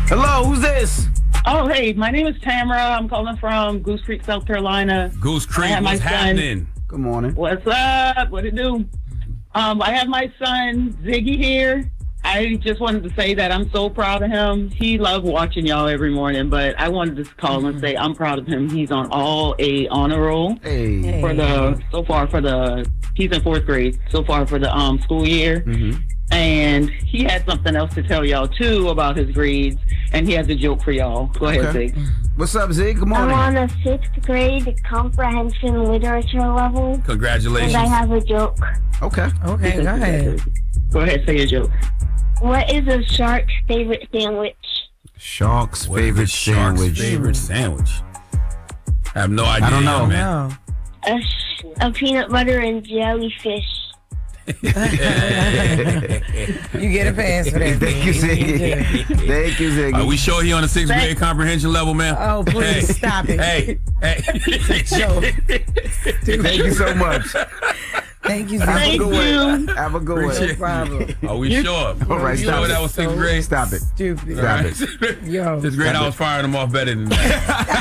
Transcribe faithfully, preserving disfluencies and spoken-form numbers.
Hello, who's this? Oh, hey, my name is Tamara. I'm calling from Goose Creek, South Carolina. Goose I Creek, have my what's son. happening? Good morning. What's up? What it do? Um, I have my son, Ziggy, here. I just wanted to say that I'm so proud of him. He loves watching y'all every morning, but I wanted to call and say I'm proud of him. He's on all A honor roll Hey. for the, so far for the, he's in fourth grade, so far for the um school year. Mm-hmm. And he had something else to tell y'all, too, about his grades. And he has a joke for y'all. Go ahead, Okay. Zig. What's up, Zig? Good I'm morning. on a sixth grade comprehension literature level, Congratulations. and I have a joke. Okay. Okay, go ahead. Go ahead, say your joke. What is a shark's favorite sandwich? Shark's What is favorite the shark's sandwich. favorite sandwich? I have no idea. I don't know. man. No. A, sh- a peanut butter and jellyfish. You get a pass for that. Thank you, Zig. Thank you, Zig. Are we sure he on the sixth grade comprehension level, man? Oh, please Hey, stop it. Hey, hey. Joke. Thank you so much. Thank you, Have a Thank good you. one. Have a good No one. problem. Are we sure? All right, You stop sure it. that was sixth grade? Stop it. Stupid. Stop it. Right. Yo. Sixth grade, I was firing them off better than that.